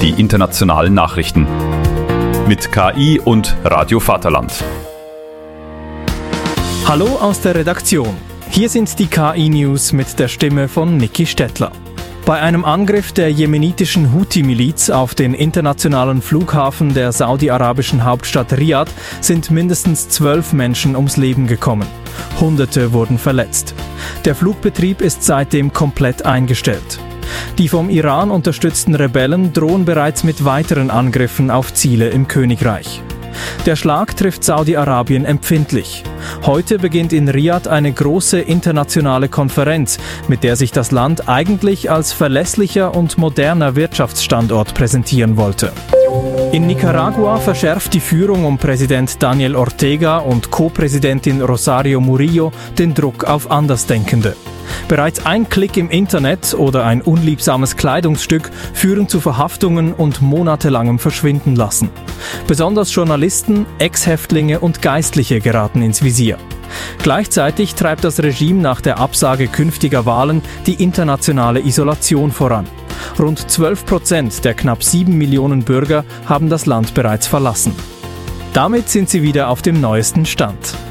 die internationalen Nachrichten. Mit KI und Radio Vaterland. Hallo aus der Redaktion. Hier sind die KI-News mit der Stimme von Niki Stettler. Bei einem Angriff der jemenitischen Houthi-Miliz auf den internationalen Flughafen der saudi-arabischen Hauptstadt Riad sind mindestens 12 Menschen ums Leben gekommen. Hunderte wurden verletzt. Der Flugbetrieb ist seitdem komplett eingestellt. Die vom Iran unterstützten Rebellen drohen bereits mit weiteren Angriffen auf Ziele im Königreich. Der Schlag trifft Saudi-Arabien empfindlich. Heute beginnt in Riad eine große internationale Konferenz, mit der sich das Land eigentlich als verlässlicher und moderner Wirtschaftsstandort präsentieren wollte. In Nicaragua verschärft die Führung um Präsident Daniel Ortega und Co-Präsidentin Rosario Murillo den Druck auf Andersdenkende. Bereits ein Klick im Internet oder ein unliebsames Kleidungsstück führen zu Verhaftungen und monatelangem Verschwinden lassen. Besonders Journalisten, Ex-Häftlinge und Geistliche geraten ins Visier. Gleichzeitig treibt das Regime nach der Absage künftiger Wahlen die internationale Isolation voran. Rund 12% der knapp 7 Millionen Bürger haben das Land bereits verlassen. Damit sind Sie wieder auf dem neuesten Stand.